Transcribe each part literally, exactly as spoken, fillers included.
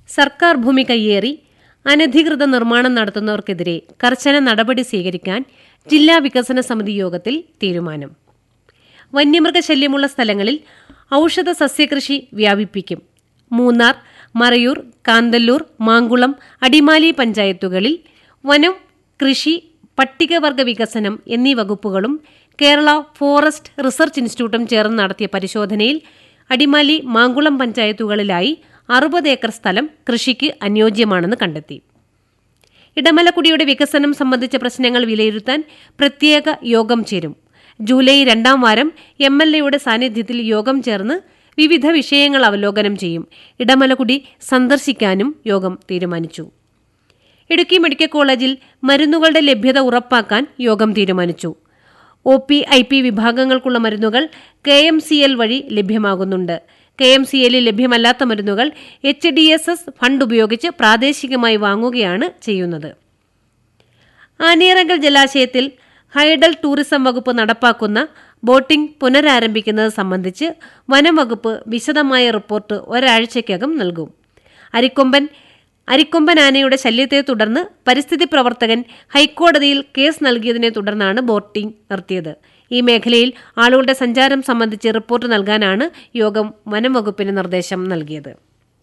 സർക്കാർ ഭൂമി കയ്യേറി അനധികൃത നിർമ്മാണം നടത്തുന്നവർക്കെതിരെ കർശന നടപടി സ്വീകരിക്കാൻ ജില്ലാ വികസന സമിതി യോഗത്തിൽ തീരുമാനം. വന്യമൃഗശല്യമുള്ള സ്ഥലങ്ങളിൽ ഔഷധ സസ്യകൃഷി വ്യാപിപ്പിക്കും. മൂന്നാർ, മറയൂർ, കാന്തല്ലൂർ, മാങ്കുളം, അടിമാലി പഞ്ചായത്തുകളിൽ വനം, കൃഷി, പട്ടികവർഗ വികസനം എന്നീ വകുപ്പുകളും കേരള ഫോറസ്റ്റ് റിസർച്ച് ഇൻസ്റ്റിറ്റ്യൂട്ടും ചേർന്ന് നടത്തിയ പരിശോധനയിൽ അടിമാലി, മാങ്കുളം പഞ്ചായത്തുകളിലായി അറുപത് ഏക്കർ സ്ഥലം കൃഷിക്ക് അനുയോജ്യമാണെന്ന് കണ്ടെത്തി. ഇടമലക്കുടിയുടെ വികസനം സംബന്ധിച്ച പ്രശ്നങ്ങൾ വിലയിരുത്താൻ പ്രത്യേക യോഗം ചേരും. ജൂലൈ രണ്ടാം വാരം എം എൽ എയുടെ സാന്നിധ്യത്തിൽ യോഗം ചേർന്ന് വിവിധ വിഷയങ്ങൾ അവലോകനം ചെയ്യും. ഇടമലക്കുടി സന്ദർശിക്കാനും യോഗം തീരുമാനിച്ചു. ഇടുക്കി മെഡിക്കൽ കോളേജിൽ മരുന്നുകളുടെ ലഭ്യത ഉറപ്പാക്കാൻ യോഗം തീരുമാനിച്ചു. ഒ പി, ഐ പി വിഭാഗങ്ങൾക്കുള്ള മരുന്നുകൾ കെ എം സി എൽ വഴി ലഭ്യമാകുന്നുണ്ട്. കെ എം സി എല്ലിൽ ലഭ്യമല്ലാത്ത മരുന്നുകൾ H D S S fund ഉപയോഗിച്ച് പ്രാദേശികമായി വാങ്ങുകയാണ് ചെയ്യുന്നത്. ആനയിറങ്കൽ ജലാശയത്തിൽ ഹൈഡൽ ടൂറിസം വകുപ്പ് നടപ്പാക്കുന്ന ബോട്ടിംഗ് പുനരാരംഭിക്കുന്നത് സംബന്ധിച്ച് വനം വകുപ്പ് വിശദമായ റിപ്പോർട്ട് ഒരാഴ്ചയ്ക്കകം നൽകും. അരിക്കൊമ്പൻ അരിക്കൊമ്പൻ ആനയുടെ ശല്യത്തെ തുടർന്ന് പരിസ്ഥിതി പ്രവർത്തകൻ ഹൈക്കോടതിയിൽ കേസ് നൽകിയതിനെ തുടർന്നാണ് ബോട്ടിംഗ് നിർത്തിയത്. ഈ മേഖലയിൽ ആളുകളുടെ സഞ്ചാരം സംബന്ധിച്ച് റിപ്പോർട്ട് നൽകാനാണ് യോഗം വനം വകുപ്പിന് നിർദ്ദേശം നൽകിയത്.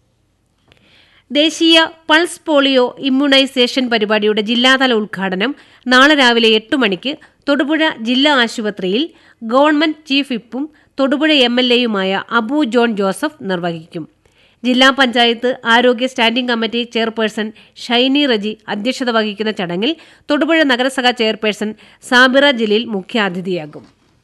ദേശീയ പൾസ് പോളിയോ ഇമ്മ്യൂണൈസേഷൻ പരിപാടിയുടെ ജില്ലാതല ഉദ്ഘാടനം നാളെ രാവിലെ എട്ട് മണിക്ക് തൊടുപുഴ ജില്ലാ ആശുപത്രിയിൽ government chief വിപ്പും Thodupuzha M L എയുമായ Abu John Joseph നിർവഹിക്കും. ജില്ലാ പഞ്ചായത്ത് ആരോഗ്യ standing committee chairperson Shiny Reji അധ്യക്ഷത വഹിക്കുന്ന ചടങ്ങിൽ തൊടുപുഴ നഗരസഭ ചെയർപേഴ്സൺ സാബിറ ജലീൽ മുഖ്യാതിഥിയാകും.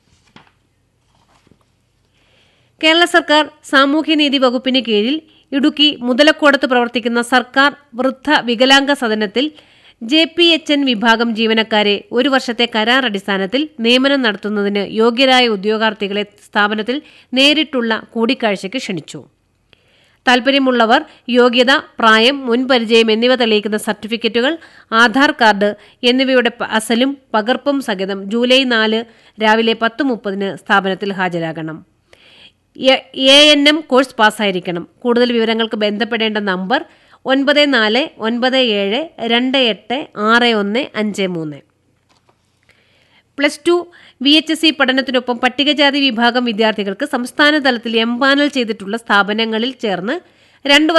കേരള സർക്കാർ സാമൂഹ്യനീതി വകുപ്പിന് കീഴിൽ ഇടുക്കി മുതലക്കോടത്ത് പ്രവർത്തിക്കുന്ന സർക്കാർ വൃദ്ധ വികലാംഗ സദനത്തിൽ ജെ പി എച്ച് എൻ വിഭാഗം ജീവനക്കാരെ ഒരു വർഷത്തെ കരാർ അടിസ്ഥാനത്തിൽ നിയമനം നടത്തുന്നതിന് യോഗ്യരായ ഉദ്യോഗാർത്ഥികളെ സ്ഥാപനത്തിൽ നേരിട്ടുള്ള കൂടിക്കാഴ്ചയ്ക്ക് ക്ഷണിച്ചു. താൽപര്യമുള്ളവർ യോഗ്യത, പ്രായം, മുൻപരിചയം എന്നിവ തെളിയിക്കുന്ന സർട്ടിഫിക്കറ്റുകൾ, ആധാർ കാർഡ് എന്നിവയുടെ അസലും പകർപ്പും സഹിതം ജൂലൈ നാല് രാവിലെ പത്ത് മുപ്പതിന് സ്ഥാപനത്തിൽ ഹാജരാകണം. A N M course പാസ്സായിരിക്കണം. കൂടുതൽ വിവരങ്ങൾക്ക് ബന്ധപ്പെടേണ്ട നമ്പർ ഒൻപത് നാല് ഒൻപത് ഏഴ് രണ്ട് എട്ട് ആറ് ഒന്ന് അഞ്ച് മൂന്ന്. Plus two V H S C പഠനത്തിനൊപ്പം പട്ടികജാതി വിഭാഗം വിദ്യാർത്ഥികൾക്ക് സംസ്ഥാന തലത്തിൽ എംപാനൽ ചെയ്തിട്ടുള്ള സ്ഥാപനങ്ങളിൽ ചേർന്ന് രണ്ടു